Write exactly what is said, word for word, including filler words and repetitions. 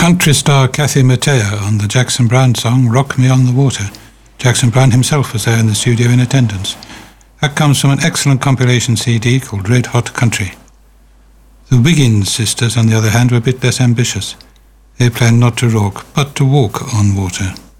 Country star Kathy Mattea on the Jackson Browne song Rock Me on the Water. Jackson Browne himself was there in the studio in attendance. That comes from an excellent compilation C D called Red Hot Country. The Wiggins sisters, on the other hand, were a bit less ambitious. They planned not to rock, but to walk on water.